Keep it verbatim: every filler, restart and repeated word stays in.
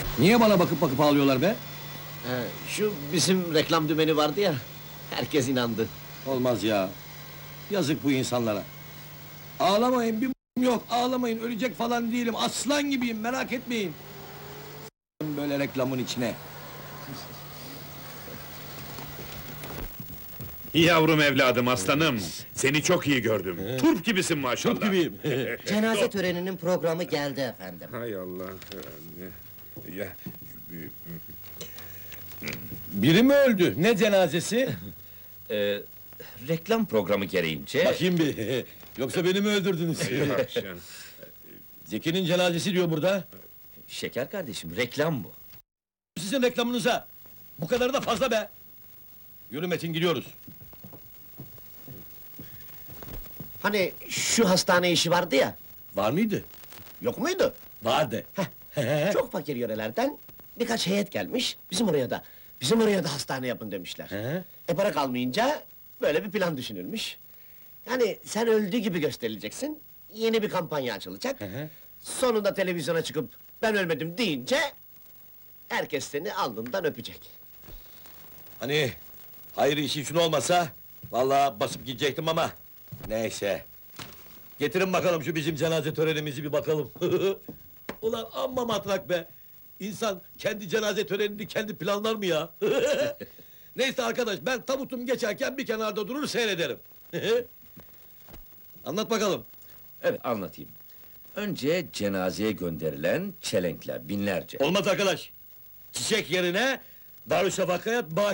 Niye bana bakıp bakıp ağlıyorlar be? He, şu bizim reklam dümeni vardı ya, herkes inandı. Olmaz ya. Yazık bu insanlara. Ağlamayın, bir m- yok, ağlamayın, ölecek falan değilim, aslan gibiyim, merak etmeyin. Böyle reklamın içine. Yavrum evladım, aslanım! Seni çok iyi gördüm. Turp gibisin maşallah. Çok gibiyim. Cenaze töreninin programı geldi efendim. Hay Allah! Ya, Biri mi öldü? Ne cenazesi? Ee, reklam programı gereğince... Bakayım bir. Yoksa beni mi öldürdünüz? eyvah canım. Zeki'nin cenazesi diyor burada. Şeker kardeşim, reklam bu. Sizin reklamınıza. Bu kadar da fazla be. Yürü Metin, gidiyoruz. Hani şu hastane işi vardı ya, Var mıydı? yok muydu? Vardı. Çok fakir yörelerden birkaç heyet gelmiş, bizim oraya da, bizim oraya da hastane yapın demişler. He? E para kalmayınca, böyle bir plan düşünülmüş. Yani sen öldü gibi gösterileceksin, yeni bir kampanya açılacak. hı. Sonunda televizyona çıkıp, ben ölmedim deyince... ...herkes seni alnından öpecek. Hani hayır işi için olmasa vallahi basıp gidecektim ama neyse. Getirin bakalım şu bizim cenaze törenimizi bir bakalım. Ulan amma matrak be. İnsan kendi cenaze törenini kendi planlar mı ya? Neyse arkadaş, ben tabutum geçerken bir kenarda durur seyrederim. Anlat bakalım. Evet, anlatayım. Önce cenazeye gönderilen çelenkler, binlerce. Olmaz arkadaş. Çiçek yerine Darüşşafaka'ya